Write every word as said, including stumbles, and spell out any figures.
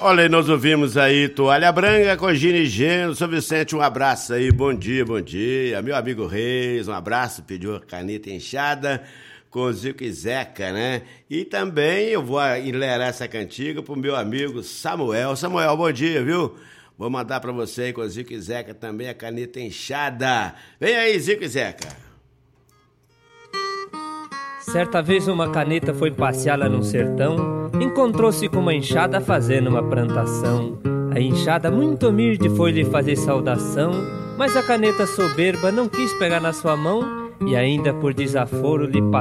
Olha, nós ouvimos aí Toalha Branca com Gini Geno. São Vicente, um abraço aí, bom dia, bom dia. Meu amigo Reis, um abraço, pediu a caneta inchada com o Zico e Zeca, né? E também eu vou enlerar essa cantiga pro meu amigo Samuel. Samuel, bom dia, viu? Vou mandar pra você aí com o Zico e Zeca também a caneta inchada. Vem aí, Zico e Zeca. Certa vez uma caneta foi passear lá no sertão, encontrou-se com uma enxada fazendo uma plantação. A enxada muito humilde foi lhe fazer saudação, mas a caneta soberba não quis pegar na sua mão e ainda por desaforo lhe passou